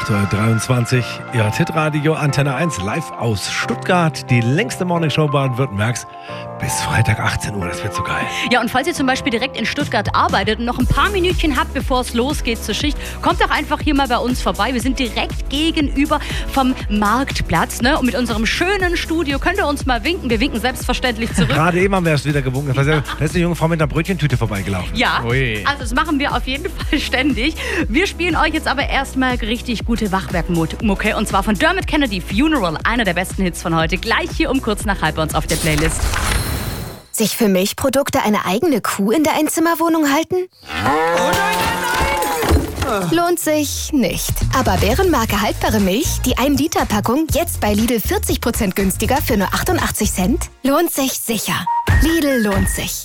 8:23 Uhr. Ihr hört Hitradio Antenne 1 live aus Stuttgart. Die längste Morningshow Baden-Württembergs bis Freitag 18 Uhr. Das wird so geil. Ja, und falls ihr zum Beispiel direkt in Stuttgart arbeitet und noch ein paar Minütchen habt, bevor es losgeht zur Schicht, kommt doch einfach hier mal bei uns vorbei. Wir sind direkt gegenüber vom Marktplatz, ne? Und mit unserem schönen Studio könnt ihr uns mal winken. Wir winken selbstverständlich zurück. Gerade eben haben wir erst wieder gewunken. Da ist eine junge Frau mit einer Brötchentüte vorbeigelaufen. Ja, Ui. also das machen wir auf jeden Fall ständig. Wir spielen euch jetzt aber erstmal richtig gute Wachwerkmucke. Und zwar von Dermot Kennedy, Funeral. Einer der besten Hits von heute. Gleich hier um kurz nach halb bei uns auf der Playlist. Sich für Milchprodukte eine eigene Kuh in der Einzimmerwohnung halten? Oh nein! Lohnt sich nicht. Aber Bärenmarke haltbare Milch, die 1-Liter-Packung, jetzt bei Lidl 40% günstiger für nur 88 Cent? Lohnt sich sicher. Lidl lohnt sich.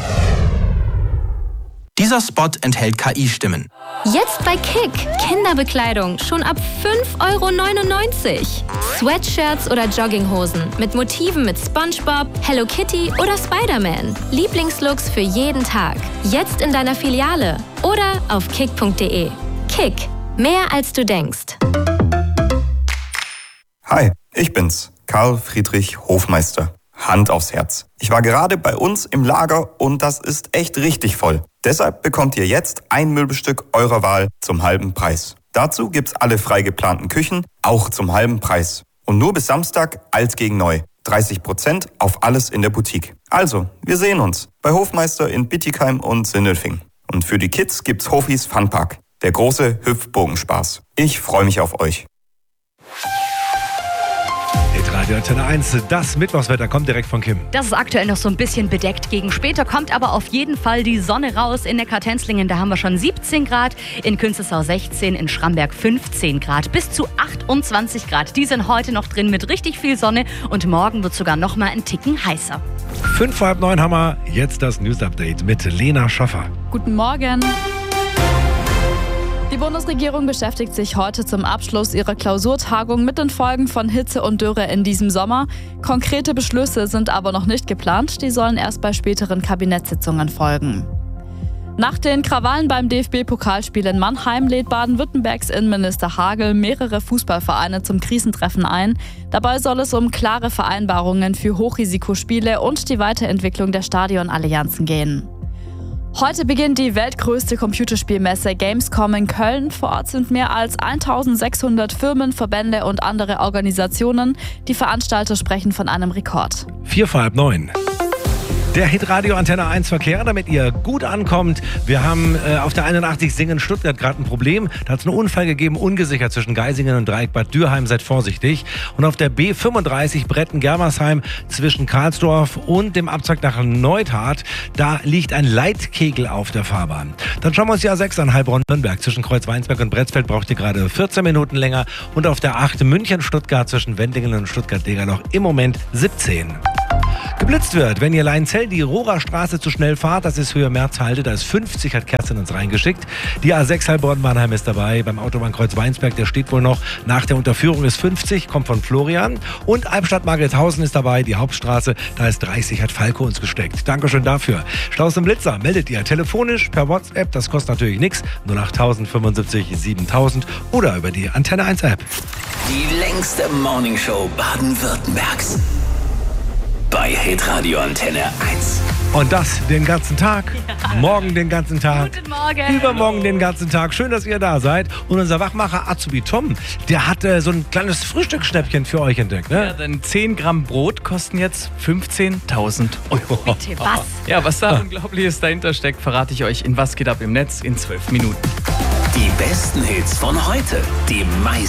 Dieser Spot enthält KI-Stimmen. Jetzt bei Kick. Kinderbekleidung schon ab 5,99 €. Sweatshirts oder Jogginghosen mit Motiven mit SpongeBob, Hello Kitty oder Spider-Man. Lieblingslooks für jeden Tag. Jetzt in deiner Filiale oder auf kick.de. Kick. Mehr als du denkst. Hi, ich bin's, Karl Friedrich Hofmeister. Hand aufs Herz. Ich war gerade bei uns im Lager und das ist echt richtig voll. Deshalb bekommt ihr jetzt ein Möbelstück eurer Wahl zum halben Preis. Dazu gibt's alle frei geplanten Küchen, auch zum halben Preis. Und nur bis Samstag alt gegen neu. 30% auf alles in der Boutique. Also, wir sehen uns bei Hofmeister in Bietigheim und Sindelfingen. Und für die Kids gibt's Hofis Funpark. Der große Hüpfbogenspaß. Ich freue mich auf euch. Radio Antenne 1, das Mittwochswetter kommt direkt von Kim. Das ist aktuell noch so ein bisschen bedeckt. Gegen später kommt aber auf jeden Fall die Sonne raus. In Neckar-Tenzlingen, da haben wir schon 17 Grad, in Künzelsau 16, in Schramberg 15 Grad, bis zu 28 Grad. Die sind heute noch drin mit richtig viel Sonne und morgen wird sogar noch mal ein Ticken heißer. 5 vor halb 9 haben wir jetzt das News-Update mit Lena Schaffer. Guten Morgen. Die Bundesregierung beschäftigt sich heute zum Abschluss ihrer Klausurtagung mit den Folgen von Hitze und Dürre in diesem Sommer. Konkrete Beschlüsse sind aber noch nicht geplant. Die sollen erst bei späteren Kabinettssitzungen folgen. Nach den Krawallen beim DFB-Pokalspiel in Mannheim lädt Baden-Württembergs Innenminister Hagel mehrere Fußballvereine zum Krisentreffen ein. Dabei soll es um klare Vereinbarungen für Hochrisikospiele und die Weiterentwicklung der Stadionallianzen gehen. Heute beginnt die weltgrößte Computerspielmesse Gamescom in Köln. Vor Ort sind mehr als 1600 Firmen, Verbände und andere Organisationen. Die Veranstalter sprechen von einem Rekord. 4 vor halb 9. Der Hitradio Antenne 1 Verkehr, damit ihr gut ankommt. Wir haben auf der 81 Singen Stuttgart gerade ein Problem. Da hat es einen Unfall gegeben, ungesichert zwischen Geisingen und Dreieck Bad Dürheim. Seid vorsichtig. Und auf der B35 Bretten-Germersheim zwischen Karlsdorf und dem Abzweig nach Neuthardt, da liegt ein Leitkegel auf der Fahrbahn. Dann schauen wir uns die A6 an, Heilbronn-Nürnberg. Zwischen Kreuzweinsberg und Bretzfeld braucht ihr gerade 14 Minuten länger. Und auf der 8 München-Stuttgart zwischen Wendingen und Stuttgart-Degerloch im Moment 17. Geblitzt wird, wenn ihr Leinzell die Rohrerstraße zu schnell fahrt, das ist Höhe Merzhalde, da ist 50, hat Kerstin uns reingeschickt. Die A6 Heilbronn-Mannheim ist dabei, beim Autobahnkreuz Weinsberg, der steht wohl noch, nach der Unterführung ist 50, kommt von Florian. Und Albstadt-Margretshausen ist dabei, die Hauptstraße, da ist 30, hat Falco uns gesteckt. Dankeschön dafür. Staus im Blitzer meldet ihr telefonisch, per WhatsApp, das kostet natürlich nichts, 08000 75 7000 oder über die Antenne 1 App. Die längste Morningshow Baden-Württembergs. Bei Hitradio Antenne 1. Und das den ganzen Tag, morgen den ganzen Tag, Guten Morgen. Übermorgen den ganzen Tag. Schön, dass ihr da seid. Und unser Wachmacher Azubi Tom, der hat so ein kleines Frühstücksschnäppchen für euch entdeckt. Ne? Ja, denn 10 Gramm Brot kosten jetzt 15.000 €. Bitte, was? Ja, was da Unglaubliches dahinter steckt, verrate ich euch in Was geht ab im Netz in 12 Minuten. Die besten Hits von heute. Die meisten